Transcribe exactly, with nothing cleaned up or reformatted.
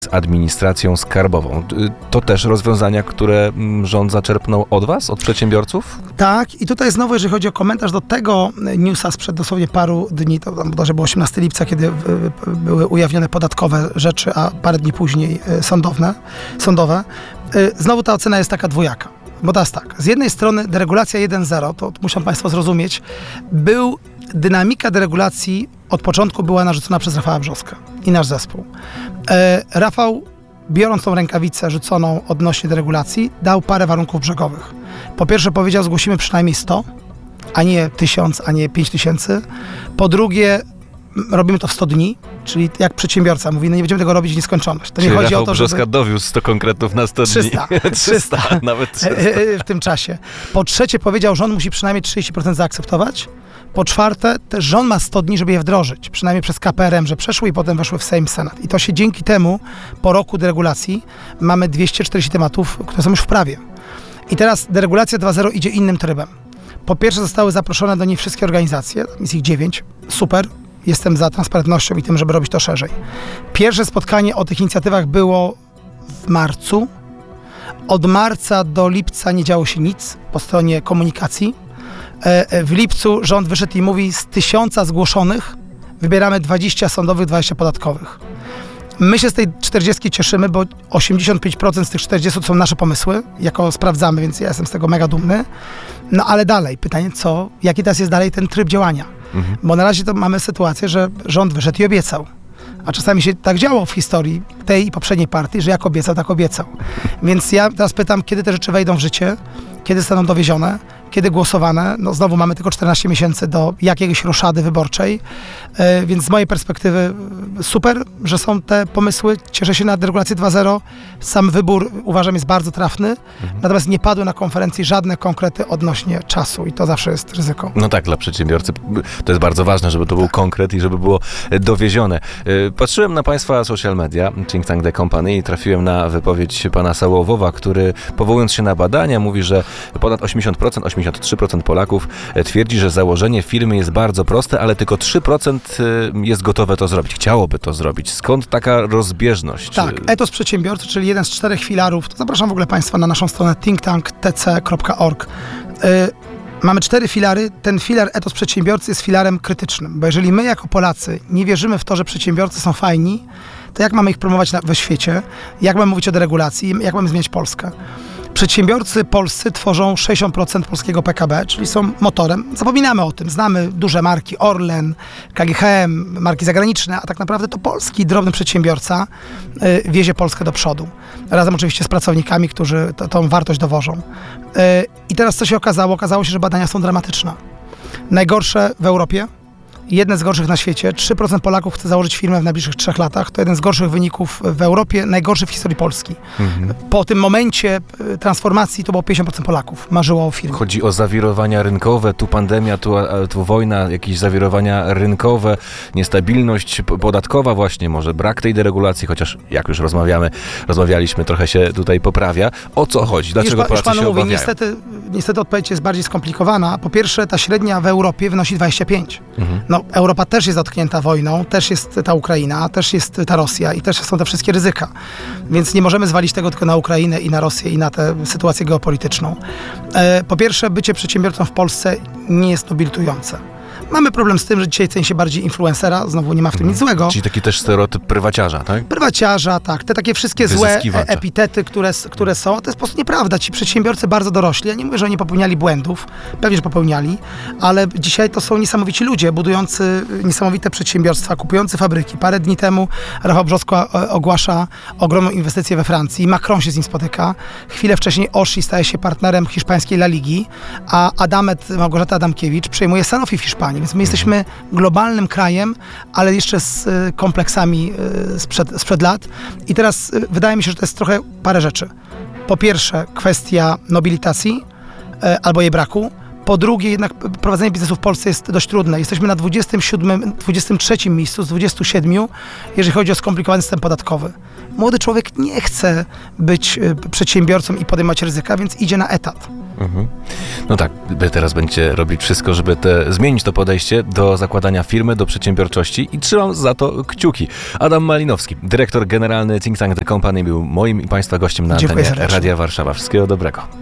z administracją skarbową. To też rozwiązania, które rząd zaczerpnął od was, od przedsiębiorców? Tak, i tutaj znowu, jeżeli chodzi o komentarz do tego newsa sprzed dosłownie paru dni, to tam bodajże było osiemnastego lipca, kiedy były ujawnione podatkowe rzeczy, a parę dni później sądowne, sądowe, znowu ta ocena jest taka dwojaka. Bo teraz tak, z jednej strony deregulacja jeden zero, to muszą Państwo zrozumieć, był dynamika deregulacji od początku była narzucona przez Rafała Brzostka i nasz zespół. E, Rafał, biorąc tą rękawicę rzuconą odnośnie deregulacji, dał parę warunków brzegowych. Po pierwsze powiedział, zgłosimy przynajmniej sto, a nie tysiąc, a nie pięć tysięcy. Po drugie, robimy to w sto dni, czyli jak przedsiębiorca mówi, no nie będziemy tego robić w nieskończoność. To nie czyli chodzi Rafał o to, Brzoska żeby... dowiózł sto konkretów na sto trzysta, dni. trzysta. Nawet trzysta. W tym czasie. Po trzecie powiedział, że on musi przynajmniej trzydzieści procent zaakceptować. Po czwarte, też rząd ma sto dni, żeby je wdrożyć. Przynajmniej przez K P R M, że przeszły i potem weszły w Sejm, Senat. I to się dzięki temu, po roku deregulacji, mamy dwieście czterdzieści tematów, które są już w prawie. I teraz deregulacja dwa zero idzie innym trybem. Po pierwsze, zostały zaproszone do niej wszystkie organizacje, jest ich dziewięć, super. Jestem za transparentnością i tym, żeby robić to szerzej. Pierwsze spotkanie o tych inicjatywach było w marcu. Od marca do lipca nie działo się nic po stronie komunikacji. W lipcu rząd wyszedł i mówi, z tysiąca zgłoszonych wybieramy dwadzieścia sądowych, dwadzieścia podatkowych. My się z tej czterdziestki cieszymy, bo osiemdziesiąt pięć procent z tych czterdziestu to są nasze pomysły, jako sprawdzamy, więc ja jestem z tego mega dumny. No ale dalej, pytanie co, jaki teraz jest dalej ten tryb działania? Mhm. Bo na razie to mamy sytuację, że rząd wyszedł i obiecał. A czasami się tak działo w historii tej i poprzedniej partii, że jak obiecał, tak obiecał. Więc ja teraz pytam, kiedy te rzeczy wejdą w życie, kiedy zostaną dowiezione, kiedy głosowane. No znowu mamy tylko czternaście miesięcy do jakiejś roszady wyborczej, yy, więc z mojej perspektywy super, że są te pomysły. Cieszę się na deregulację dwa zero. Sam wybór uważam jest bardzo trafny, mhm. natomiast nie padły na konferencji żadne konkrety odnośnie czasu i to zawsze jest ryzyko. No tak, dla przedsiębiorcy to jest bardzo ważne, żeby to był konkret i żeby było dowiezione. Yy, patrzyłem na Państwa social media, Think Tank The Company, i trafiłem na wypowiedź pana Sołowowa, który powołując się na badania mówi, że ponad osiemdziesiąt procent, osiemdziesiąt trzy procent Polaków twierdzi, że założenie firmy jest bardzo proste, ale tylko trzy procent jest gotowe to zrobić. Chciałoby to zrobić. Skąd taka rozbieżność? Tak, etos przedsiębiorcy, czyli jeden z czterech filarów. To zapraszam w ogóle Państwa na naszą stronę think tank t c kropka org. Yy, mamy cztery filary. Ten filar etos przedsiębiorcy jest filarem krytycznym, bo jeżeli my jako Polacy nie wierzymy w to, że przedsiębiorcy są fajni, to jak mamy ich promować na, we świecie? Jak mamy mówić o deregulacji? Jak mamy zmieniać Polskę? Przedsiębiorcy polscy tworzą sześćdziesiąt procent polskiego P K B, czyli są motorem. Zapominamy o tym. Znamy duże marki Orlen, K G H M, marki zagraniczne, a tak naprawdę to polski drobny przedsiębiorca y, wiezie Polskę do przodu. Razem oczywiście z pracownikami, którzy to, tą wartość dowożą. Y, I teraz co się okazało? Okazało się, że badania są dramatyczne. Najgorsze w Europie, jedne z gorszych na świecie. trzy procent Polaków chce założyć firmę w najbliższych trzech latach. To jeden z gorszych wyników w Europie, najgorszy w historii Polski. Mhm. Po tym momencie transformacji to było pięćdziesiąt procent Polaków marzyło o firmie. Chodzi o zawirowania rynkowe, tu pandemia, tu, tu wojna, jakieś zawirowania rynkowe, niestabilność podatkowa właśnie, może brak tej deregulacji, chociaż jak już rozmawiamy, rozmawialiśmy, trochę się tutaj poprawia. O co chodzi? Dlaczego już, Polacy już się mówię, obawiają? Niestety, niestety odpowiedź jest bardziej skomplikowana. Po pierwsze, ta średnia w Europie wynosi dwadzieścia pięć. Mhm. No, Europa też jest dotknięta wojną, też jest ta Ukraina, też jest ta Rosja i też są te wszystkie ryzyka. Więc nie możemy zwalić tego tylko na Ukrainę i na Rosję i na tę sytuację geopolityczną. E, po pierwsze, bycie przedsiębiorcą w Polsce nie jest nobilitujące. Mamy problem z tym, że dzisiaj ceni się bardziej influencera, znowu nie ma w tym nic złego. Czyli taki też stereotyp prywaciarza, tak? Prywaciarza, tak. Te takie wszystkie złe epitety, które, które są, to jest po prostu nieprawda. Ci przedsiębiorcy bardzo dorośli. Ja nie mówię, że oni popełniali błędów, pewnie, że popełniali, ale dzisiaj to są niesamowici ludzie, budujący niesamowite przedsiębiorstwa, kupujący fabryki. Parę dni temu Rafał Brzoska ogłasza ogromną inwestycję we Francji. Macron się z nim spotyka. Chwilę wcześniej Oshi staje się partnerem hiszpańskiej La Ligi, a Adamet, Małgorzata Adamkiewicz przejmuje Sanofi w Hiszpanii. Więc my jesteśmy globalnym krajem, ale jeszcze z y, kompleksami y, sprzed, sprzed lat. I teraz y, wydaje mi się, że to jest trochę parę rzeczy. Po pierwsze, kwestia nobilitacji y, albo jej braku. Po drugie, jednak prowadzenie biznesu w Polsce jest dość trudne. Jesteśmy na dwudziestym siódmym, dwudziestym trzecim miejscu z dwudziestu siedmiu, jeżeli chodzi o skomplikowany system podatkowy. Młody człowiek nie chce być y, przedsiębiorcą i podejmować ryzyka, więc idzie na etat. Mhm. No tak, wy teraz będziecie robić wszystko, żeby te, zmienić to podejście do zakładania firmy, do przedsiębiorczości i trzymam za to kciuki. Adam Malinowski, dyrektor generalny Think Tank The Company, był moim i Państwa gościem na Dziękuję antenie serdecznie. Radia Warszawa. Wszystkiego dobrego.